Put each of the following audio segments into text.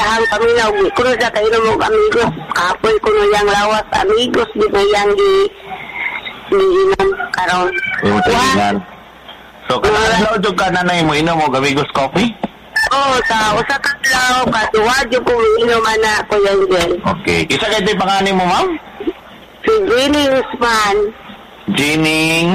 dahang kami na kuno sa kayo mo amigos kapoy kuno yang lawas amigos di ba yang di inom karon. Yung talingan. So, kanang jud ka nanay mo inom mo amigos coffee? Oo, sa usa ka adlaw katuwad yung kung inom ana ko yan dyan. Okay. Isa kay tay pangalan mo, ma'am? Si Jenny Usman. Jeannie.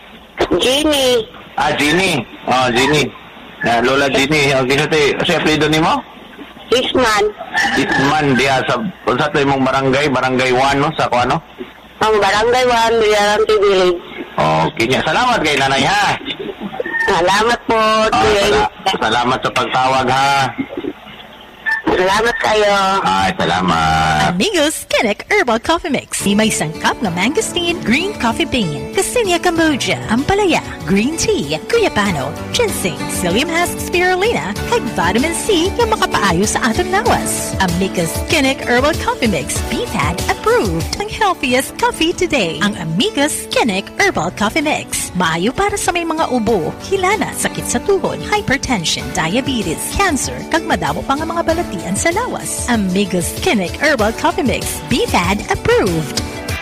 Jeannie. Oh, Jeannie. Na Lola Jeannie. Okay, sa apelyido nimo? Isman. Isman dia sa tay mong barangay 1 no sa kuano? Ang barangay 1 Villarante Village. Okay, nya salamat kay nanay ha. Salamat po. Salamat sa pagtawag ha. Salamat kayo. Ay, salamat. Amigos Kinnick Herbal Coffee Mix. May sangkap na mangosteen, green coffee bean, Cassinia Cambogia, Ampalaya, green tea, guyabano, ginseng, psyllium husk spirulina, kag vitamin C yung makapaayo sa atong lawas. Amigos Kinnick Herbal Coffee Mix. BFAD approved. Ang healthiest coffee today. Ang Amigos Kinnick Herbal Coffee Mix. Maayo para sa may mga ubo, hilana, sakit sa tuhod, hypertension, diabetes, cancer, kag madamo pa nga mga balatian sa lawas. Amigos Kinnick Herbal Coffee Mix. BFAD approved.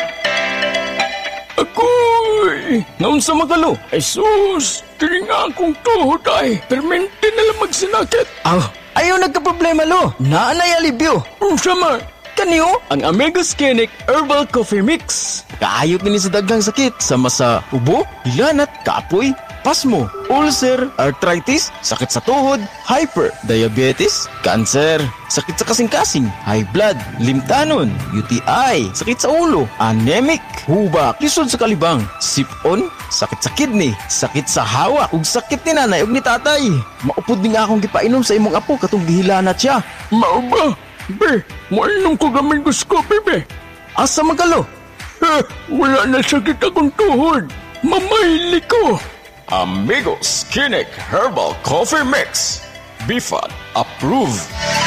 Akoy! Naunsa magalo? Ay sus! Kini nga akong tuhod ay. Permente na lang magsinakit. Ayaw nagka-problema lo. Naanay alibyo. Unsa man? Kaniyo? Ang Amigos Kinnick Herbal Coffee Mix. Kaayot nini sa daghang sakit. Sama sa ubo, hilanat, kapoy, pasmo, ulcer, arthritis, sakit sa tuhod, hyper, diabetes, cancer, sakit sa kasing-kasing, high blood, limtanon, UTI, sakit sa ulo, anemic, hubak, lisod sa kalibang, sipon, sakit sa kidney, sakit sa hawak, ug sakit ni nanay ug ni tatay. Maupod din nga akong gipainom sa imong apo katong gihilanat siya. Mao ba? Be, mainom ko gamay gusto, bebe. Asa magalo? Wala na sakit akong tuhod. Mamahili ko. Amigos Kinnick Herbal Coffee Mix. BFAD approved.